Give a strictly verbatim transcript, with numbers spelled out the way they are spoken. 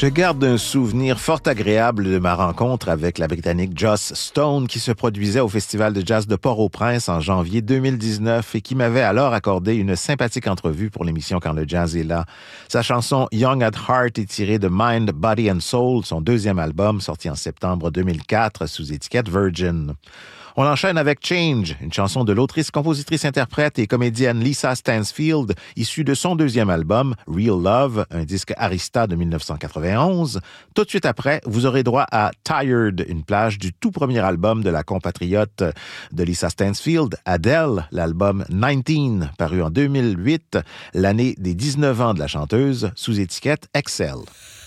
Je garde un souvenir fort agréable de ma rencontre avec la Britannique Joss Stone qui se produisait au Festival de jazz de Port-au-Prince en janvier deux mille dix-neuf et qui m'avait alors accordé une sympathique entrevue pour l'émission Quand le jazz est là. Sa chanson Young at Heart est tirée de Mind, Body and Soul, son deuxième album sorti en septembre deux mille quatre sous étiquette Virgin. On enchaîne avec Change, une chanson de l'autrice, compositrice, interprète et comédienne Lisa Stansfield, issue de son deuxième album, Real Love, un disque Arista de dix-neuf cent quatre-vingt-onze. Tout de suite après, vous aurez droit à Tired, une plage du tout premier album de la compatriote de Lisa Stansfield, Adele, l'album dix-neuf, paru en deux mille huit, l'année des dix-neuf ans de la chanteuse, sous étiquette Excel.